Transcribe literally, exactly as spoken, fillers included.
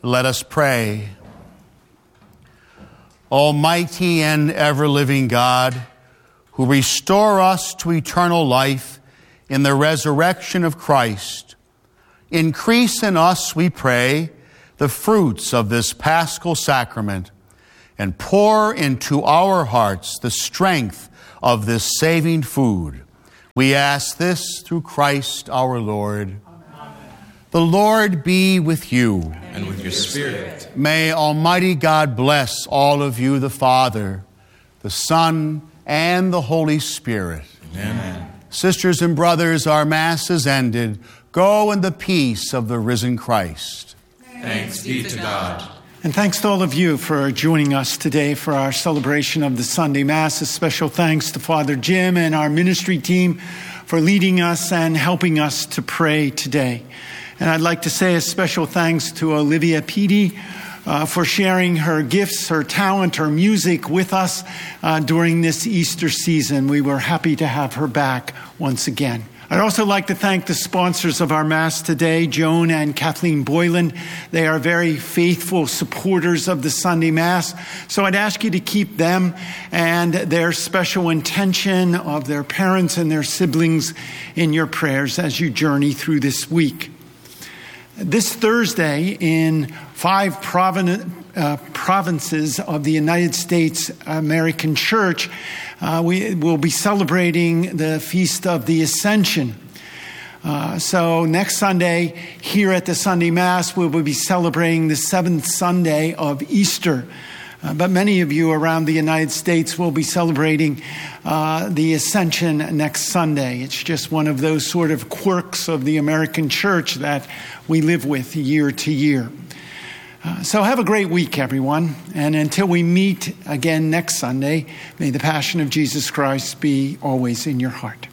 Let us pray. Almighty and ever-living God, who restore us to eternal life in the resurrection of Christ, increase in us, we pray, the fruits of this Paschal sacrament, and pour into our hearts the strength of this saving food. We ask this through Christ our Lord. Amen. The Lord be with you. And with your spirit. May Almighty God bless all of you, the Father, the Son, and the Holy Spirit. Amen. Sisters and brothers, our Mass is ended. Go in the peace of the risen Christ. Thanks be to God. And thanks to all of you for joining us today for our celebration of the Sunday Mass. A special thanks to Father Jim and our ministry team for leading us and helping us to pray today. And I'd like to say a special thanks to Olivia Peedy uh, for sharing her gifts, her talent, her music with us uh, during this Easter season. We were happy to have her back once again. I'd also like to thank the sponsors of our Mass today, Joan and Kathleen Boylan. They are very faithful supporters of the Sunday Mass. So I'd ask you to keep them and their special intention of their parents and their siblings in your prayers as you journey through this week. This Thursday, in five provin- uh, provinces of the United States American Church, uh, we will be celebrating the Feast of the Ascension. Uh, so next Sunday, here at the Sunday Mass, we will be celebrating the seventh Sunday of Easter. Uh, but many of you around the United States will be celebrating uh, the Ascension next Sunday. It's just one of those sort of quirks of the American church that we live with year to year. Uh, so have a great week, everyone. And until we meet again next Sunday, may the Passion of Jesus Christ be always in your heart.